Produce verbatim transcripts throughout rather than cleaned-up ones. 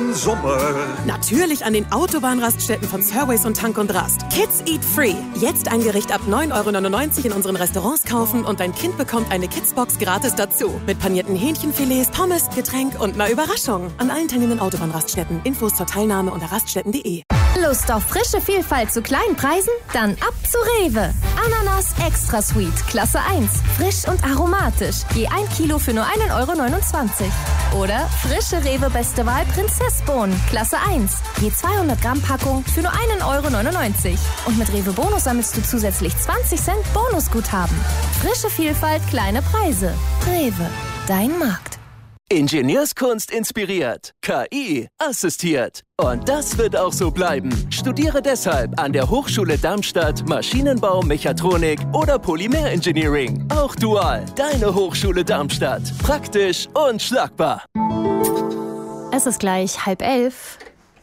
im Sommer? Natürlich an den Autobahnraststätten von Surways und Tank und Rast. Kids Eat Free. Jetzt ein Gericht ab neun Euro neunundneunzig in unseren Restaurants kaufen und dein Kind bekommt eine Kidsbox gratis dazu. Mit panierten Hähnchenfilets, Pommes, Getränk und einer Überraschung. An allen teilnehmenden Autobahnraststätten. Infos zur Teilnahme unter raststätten punkt de. Lust auf frische Vielfalt zu kleinen Preisen? Dann ab zu Rewe. Ananas Extra Sweet, Klasse eins. Frisch und aromatisch. Je ein Kilo für nur ein Euro neunundzwanzig. Oder frische Rewe Beste Wahl Prinzessbohnen, Klasse eins. Je zweihundert Gramm Packung für nur ein Euro neunundneunzig. Und mit Rewe Bonus sammelst du zusätzlich zwanzig Cent Bonusguthaben. Frische Vielfalt, kleine Preise. Rewe, dein Markt. Ingenieurskunst inspiriert, K I assistiert. Und das wird auch so bleiben. Studiere deshalb an der Hochschule Darmstadt Maschinenbau, Mechatronik oder Polymerengineering. Auch dual, deine Hochschule Darmstadt. Praktisch und schlagbar. Es ist gleich halb elf.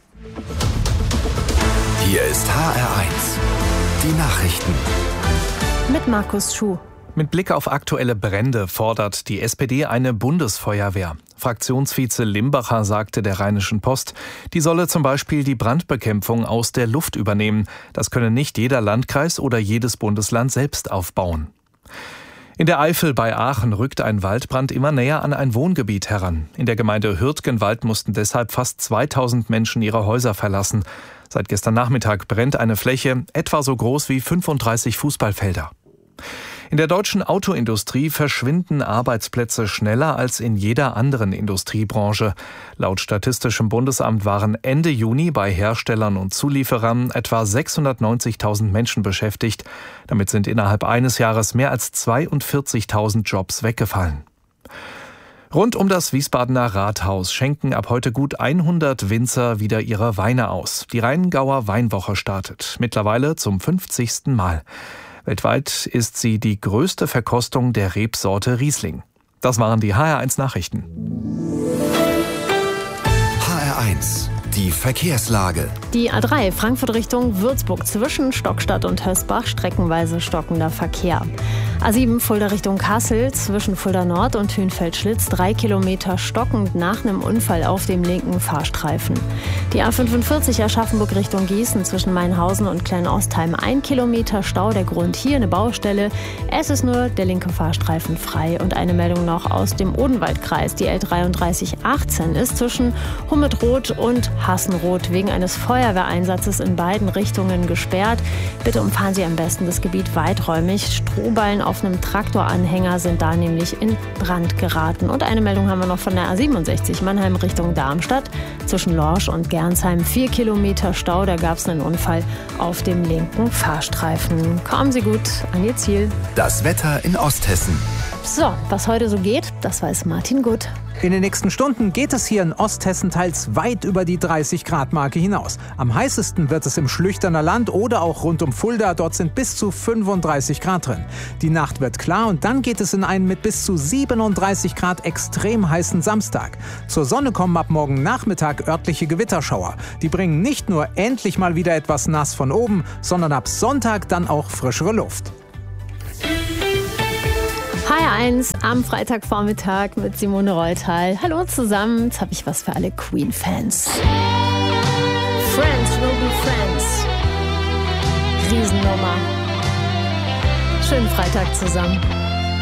Hier ist H R eins. Die Nachrichten. Mit Markus Schuh. Mit Blick auf aktuelle Brände fordert die S P D eine Bundesfeuerwehr. Fraktionsvize Limbacher sagte der Rheinischen Post, die solle zum Beispiel die Brandbekämpfung aus der Luft übernehmen. Das könne nicht jeder Landkreis oder jedes Bundesland selbst aufbauen. In der Eifel bei Aachen rückt ein Waldbrand immer näher an ein Wohngebiet heran. In der Gemeinde Hürtgenwald mussten deshalb fast zweitausend Menschen ihre Häuser verlassen. Seit gestern Nachmittag brennt eine Fläche etwa so groß wie fünfunddreißig Fußballfelder. In der deutschen Autoindustrie verschwinden Arbeitsplätze schneller als in jeder anderen Industriebranche. Laut Statistischem Bundesamt waren Ende Juni bei Herstellern und Zulieferern etwa sechshundertneunzigtausend Menschen beschäftigt. Damit sind innerhalb eines Jahres mehr als zweiundvierzigtausend Jobs weggefallen. Rund um das Wiesbadener Rathaus schenken ab heute gut hundert Winzer wieder ihre Weine aus. Die Rheingauer Weinwoche startet mittlerweile zum fünfzigsten Mal. Weltweit ist sie die größte Verkostung der Rebsorte Riesling. Das waren die H R eins Nachrichten. H R eins. Die Verkehrslage. Die A drei Frankfurt Richtung Würzburg zwischen Stockstadt und Hösbach streckenweise stockender Verkehr. A sieben Fulda Richtung Kassel zwischen Fulda Nord und Hünfeld-Schlitz drei Kilometer stockend nach einem Unfall auf dem linken Fahrstreifen. Die A fünfundvierzig Aschaffenburg Richtung Gießen zwischen Mainhausen und Kleinostheim ein Kilometer Stau. Der Grund hier eine Baustelle. Es ist nur der linke Fahrstreifen frei. Und eine Meldung noch aus dem Odenwaldkreis. Die L dreiunddreißig achtzehn ist zwischen Hummetroth und Hassenroth wegen eines Feuerwehreinsatzes in beiden Richtungen gesperrt. Bitte umfahren Sie am besten das Gebiet weiträumig. Strohballen auf einem Traktoranhänger sind da nämlich in Brand geraten. Und eine Meldung haben wir noch von der A siebenundsechzig Mannheim Richtung Darmstadt. Zwischen Lorsch und Gernsheim vier Kilometer Stau. Da gab es einen Unfall auf dem linken Fahrstreifen. Kommen Sie gut an Ihr Ziel. Das Wetter in Osthessen. So, was heute so geht, das weiß Martin Gut. In den nächsten Stunden geht es hier in Osthessen teils weit über die dreißig Grad Marke hinaus. Am heißesten wird es im Schlüchterner Land oder auch rund um Fulda. Dort sind bis zu fünfunddreißig Grad drin. Die Nacht wird klar und dann geht es in einen mit bis zu siebenunddreißig Grad extrem heißen Samstag. Zur Sonne kommen ab morgen Nachmittag örtliche Gewitterschauer. Die bringen nicht nur endlich mal wieder etwas nass von oben, sondern ab Sonntag dann auch frischere Luft. H R eins am Freitagvormittag mit Simone Reutal. Hallo zusammen, jetzt habe ich was für alle Queen-Fans. Friends will be friends. Riesennummer. Schönen Freitag zusammen.